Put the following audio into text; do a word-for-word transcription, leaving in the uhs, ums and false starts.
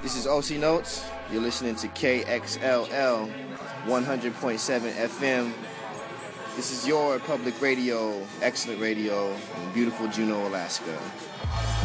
This is O C Notes. You're listening to K X L L one hundred point seven F M. This is your public radio, excellent radio in beautiful Juneau, Alaska.